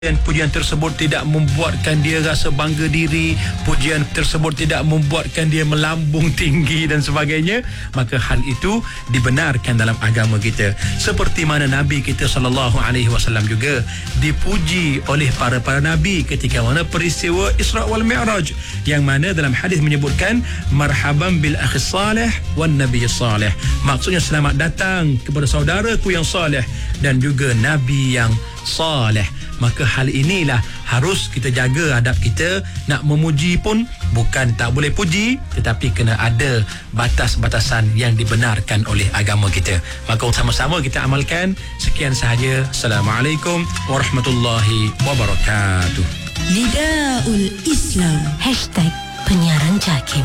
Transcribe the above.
Pujian tersebut tidak membuatkan dia rasa bangga diri, pujian tersebut tidak membuatkan dia melambung tinggi dan sebagainya, maka hal itu dibenarkan dalam agama kita. Seperti mana Nabi kita SAW juga dipuji oleh para nabi ketika mana peristiwa Isra wal Mi'raj, yang mana dalam hadis menyebutkan marhaban bil akhi salih wan nabiy salih, maksudnya selamat datang kepada saudaraku yang salih dan juga nabi yang salih. Maka hal inilah harus kita jaga adab kita. Nak memuji pun bukan tak boleh puji, tetapi kena ada batas-batasan yang dibenarkan oleh agama kita. Maka sama-sama kita amalkan. Sekian sahaja. Assalamualaikum warahmatullahi wabarakatuh. Nidaul Islam #penyiaran JAKIM.